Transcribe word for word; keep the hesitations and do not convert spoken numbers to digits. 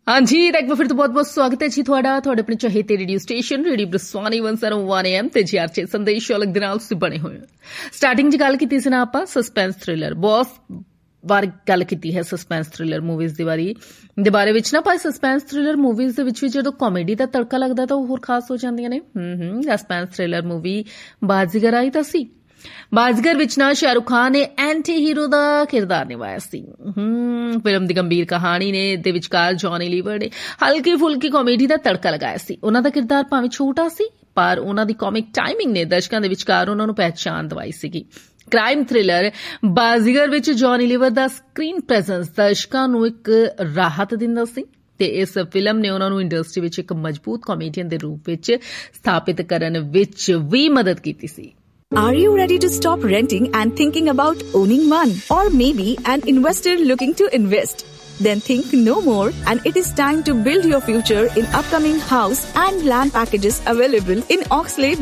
हाँ जी, एक बार फिर तो बहुत बहुत स्वागत है जी ਤੁਹਾਡਾ ਤੁਹਾਡੇ ਆਪਣੇ ਚਹੇਤੇ radio station radio ਬਰਸਵਾਨੀ one oh one A M ਤੇ ਜੀ ਆਰਚੇ ਸੰਦੇਸ਼ ਅਲੱਗ ਦੇ ਨਾਲ ਤੁਸੀਂ ਬਣੇ ਹੋਏ ਹੋ। ਸਟਾਰਟਿੰਗ 'ਚ ਗੱਲ ਕੀਤੀ ਸੀ ਨਾ ਆਪਾਂ ਸਸਪੈਂਸ ਥ੍ਰਿਲਰ, ਬਹੁਤ ਵਾਰ ਗੱਲ ਕੀਤੀ ਹੈ ਸਸਪੈਂਸ ਥ੍ਰਿਲਰ ਮੂਵੀਜ਼ ਦੀ ਬਾਰੇ ਦੇ ਬਾਰੇ ਵਿੱਚ ਨਾ। ਪਰ ਸਸਪੈਂਸ ਥ੍ਰਿਲਰ ਮੂਵੀਜ਼ ਦੇ ਵਿੱਚ ਵੀ ਜਦੋਂ ਕਾਮੇਡੀ ਦਾ ਤੜਕਾ ਲੱਗਦਾ ਤਾਂ ਉਹ ਹੋਰ ਖਾਸ ਹੋ ਜਾਂਦੀਆਂ ਨੇ। ਹੂੰ ਹੂੰ ਸਸਪੈਂਸ ਥ੍ਰਿਲਰ ਮੂਵੀ ਬਾਜ਼ੀਗਰ ਆਈ ਤਾਂ ਸੀ। ਬਾਜ਼ੀਗਰ ਵਿੱਚ ਨਾ ਸ਼ਾਹਰੁਖ ਖਾਨ ਨੇ ਐਂਟੀ ਹੀਰੋ ਦਾ ਕਿਰਦਾਰ ਨਿਭਾਇਆ ਸੀ। ਹੂੰ ਫਿਲਮ ਦੀ ਗੰਭੀਰ ਕਹਾਣੀ ਨੇ ਦੇ ਵਿਚਕਾਰ ਜੌਨੀ ਲੀਵਰ ਨੇ ਹਲਕੀ ਫੁਲਕੀ ਕਾਮੇਡੀ ਦਾ ਤੜਕਾ ਲਗਾਇਆ ਸੀ। ਉਹਨਾਂ ਦਾ ਕਿਰਦਾਰ ਭਾਵੇਂ ਛੋਟਾ ਸੀ ਪਰ ਉਹਨਾਂ ਦੀ ਕਾਮਿਕ ਟਾਈਮਿੰਗ ਨੇ ਦਰਸ਼ਕਾਂ ਦੇ ਵਿਚਕਾਰ ਉਹਨਾਂ ਨੂੰ ਪਹਿਚਾਣ ਦਿਵਾਈ ਸੀਗੀ। ਕ੍ਰਾਈਮ ਥ੍ਰਿਲਰ ਬਾਜ਼ੀਗਰ ਵਿੱਚ ਜੌਨੀ ਲੀਵਰ ਦਾ ਸਕਰੀਨ ਪ੍ਰੈਜ਼ੈਂਸ ਦਰਸ਼ਕਾਂ ਨੂੰ ਇੱਕ ਰਾਹਤ ਦਿੰਦਾ ਸੀ ਤੇ ਇਸ ਫਿਲਮ ਨੇ ਉਹਨਾਂ ਨੂੰ ਇੰਡਸਟਰੀ ਵਿੱਚ ਇੱਕ ਮਜ਼ਬੂਤ ਕਾਮੇਡੀਅਨ ਦੇ ਰੂਪ ਵਿੱਚ ਸਥਾਪਿਤ ਕਰਨ ਵਿੱਚ ਵੀ ਮਦਦ ਕੀਤੀ ਸੀ। Are you ready to stop renting and thinking about owning one? Or maybe an investor looking to invest? Then think no more and it is time to build your future in upcoming house and land packages available in Oxlade,